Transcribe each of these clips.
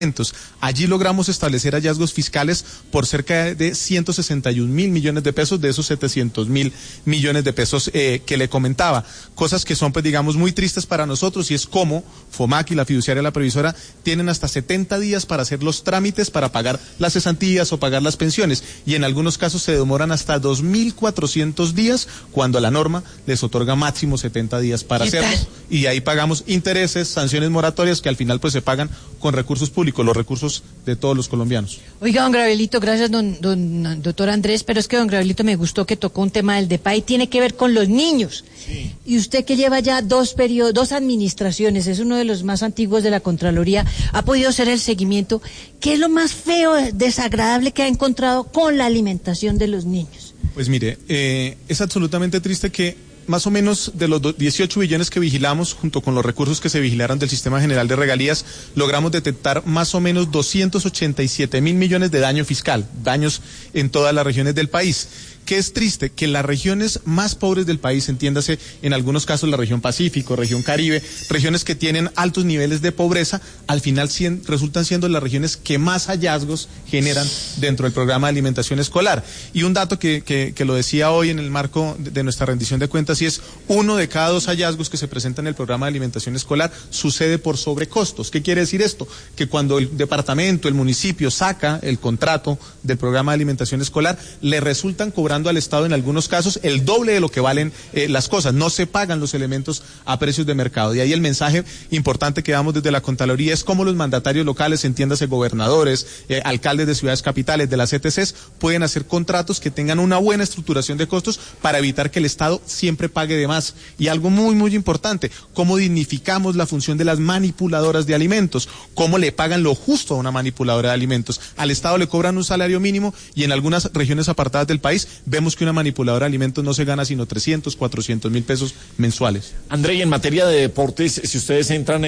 Allí logramos establecer hallazgos fiscales por cerca de 161.000 millones de pesos de esos 700.000 millones de pesos que le comentaba. Cosas que son, pues digamos, muy tristes para nosotros, y es como FOMAC y la fiduciaria, la previsora, tienen hasta 70 días para hacer los trámites para pagar las cesantías o pagar las pensiones, y en algunos casos se demoran hasta 2.400 días cuando la norma les otorga máximo 70 días para hacerlo, y ahí pagamos intereses, sanciones moratorias que al final pues se pagan con recursos públicos, los recursos de todos los colombianos. Oiga, don Gabrielito, gracias, doctor Andrés, pero es que don Gabrielito me gustó que tocó un tema del DEPAI, tiene que ver con los niños. Sí. Y usted, que lleva ya dos administraciones, es uno de los más antiguos de la Contraloría, ha podido hacer el seguimiento. ¿Qué es lo más feo, desagradable que ha encontrado con la alimentación de los niños? Pues mire, es absolutamente triste que más o menos de los 18 billones que vigilamos, junto con los recursos que se vigilaron del Sistema General de Regalías, logramos detectar más o menos 287.000 millones de daño fiscal, daños en todas las regiones del país. Que es triste que las regiones más pobres del país, entiéndase en algunos casos la región Pacífico, región Caribe, regiones que tienen altos niveles de pobreza, al final resultan siendo las regiones que más hallazgos generan dentro del programa de alimentación escolar. Y un dato que lo decía hoy en el marco de nuestra rendición de cuentas, y es 1 de cada 2 hallazgos que se presentan en el programa de alimentación escolar sucede por sobrecostos. ¿Qué quiere decir esto? Que cuando el departamento, el municipio saca el contrato del programa de alimentación escolar, le resultan cobrando al Estado en algunos casos el doble de lo que valen las cosas. No se pagan los elementos a precios de mercado. De ahí el mensaje importante que damos desde la Contraloría es cómo los mandatarios locales, entiéndase gobernadores, alcaldes de ciudades capitales, de las ETCs, pueden hacer contratos que tengan una buena estructuración de costos para evitar que el Estado siempre pague de más. Y algo muy, muy importante, cómo dignificamos la función de las manipuladoras de alimentos, cómo le pagan lo justo a una manipuladora de alimentos. Al Estado le cobran un salario mínimo y en algunas regiones apartadas del país vemos que una manipuladora de alimentos no se gana sino 300, 400 mil pesos mensuales. André, y en materia de deportes, si ustedes entran,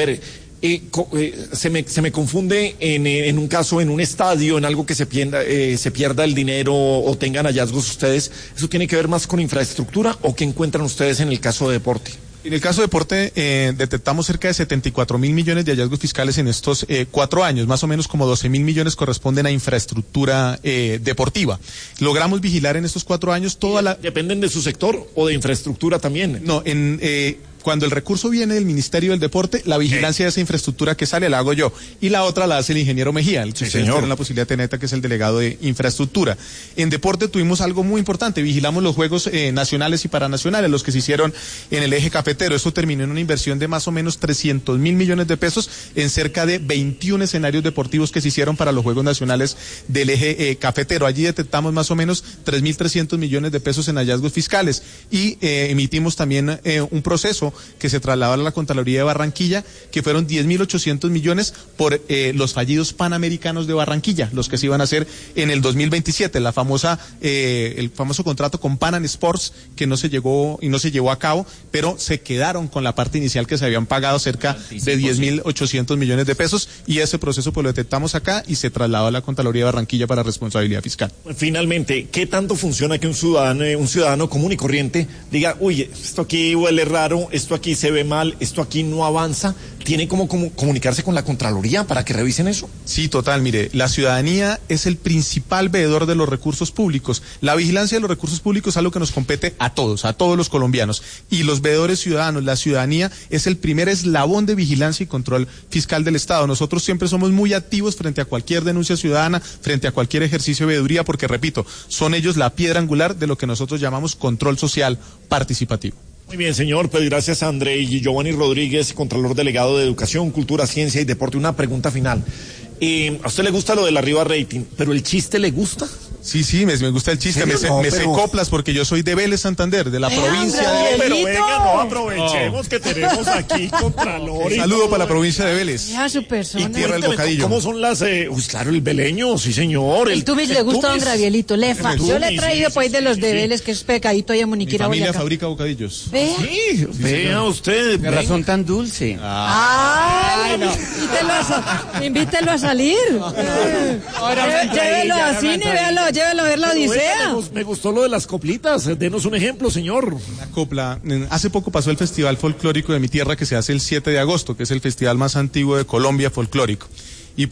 se me confunde en un caso, en un estadio, en algo que se pierda el dinero o tengan hallazgos ustedes, ¿eso tiene que ver más con infraestructura o qué encuentran ustedes en el caso de deporte? En el caso de deporte, detectamos cerca de 74.000 millones de hallazgos fiscales en estos 4 años. Más o menos como 12.000 millones corresponden a infraestructura deportiva. Logramos vigilar en estos 4 años toda la... ¿Dependen de su sector o de infraestructura también? No, cuando el recurso viene del Ministerio del Deporte, la vigilancia de esa infraestructura que sale la hago yo, y la otra la hace el ingeniero Mejía, el que ustedes tienen la posibilidad de tener, que es el delegado de infraestructura. En deporte tuvimos algo muy importante, vigilamos los Juegos nacionales y paranacionales, los que se hicieron en el eje cafetero. Esto terminó en una inversión de más o menos 300.000 millones de pesos en cerca de 21 escenarios deportivos que se hicieron para los Juegos nacionales del eje cafetero. Allí detectamos más o menos 3.300 millones de pesos en hallazgos fiscales, y emitimos también un proceso que se trasladó a la Contraloría de Barranquilla, que fueron 10.800 millones por los fallidos Panamericanos de Barranquilla, los que se iban a hacer en el 2027, el famoso contrato con Pan Sports, que no se llevó a cabo, pero se quedaron con la parte inicial que se habían pagado cerca de 10.800 millones de pesos, y ese proceso pues lo detectamos acá y se trasladó a la Contraloría de Barranquilla para responsabilidad fiscal. Finalmente, ¿qué tanto funciona que un ciudadano común y corriente diga, uy, esto aquí huele raro, esto aquí se ve mal, esto aquí no avanza? ¿Tiene como comunicarse con la Contraloría para que revisen eso? Sí, total. Mire, la ciudadanía es el principal veedor de los recursos públicos. La vigilancia de los recursos públicos es algo que nos compete a todos los colombianos. Y los veedores ciudadanos, la ciudadanía, es el primer eslabón de vigilancia y control fiscal del Estado. Nosotros siempre somos muy activos frente a cualquier denuncia ciudadana, frente a cualquier ejercicio de veeduría, porque, repito, son ellos la piedra angular de lo que nosotros llamamos control social participativo. Muy bien, señor, pues gracias a André y Giovanni Rodríguez, Contralor Delegado de Educación, Cultura, Ciencia y Deporte. Una pregunta final. A usted le gusta lo del arriba rating, ¿pero el chiste le gusta? Sí, me gusta el chiste, me sé coplas porque yo soy de Vélez, Santander, de la provincia de Vélez. Pero venga, no aprovechemos que tenemos aquí Contralor. Saludo para la provincia de Vélez. Ya su persona. Y tierra del bocadillo. ¿Cómo son las...? Claro, el veleño, sí señor. El tumis le gusta a don Gabrielito, yo le he traído pues de los de Vélez, que es pecadito allá en Moniquira, Mi familia Boyacá. Fabrica bocadillos. Vea. Sí, vea usted. Qué razón tan dulce. Ay, no. Invítelo a salir. Llévelo a cine, llévelo a ver la Odisea. Me gustó lo de las coplitas. Denos un ejemplo, señor. La copla. Hace poco pasó el Festival Folclórico de mi tierra, que se hace el 7 de agosto, que es el festival más antiguo de Colombia folclórico.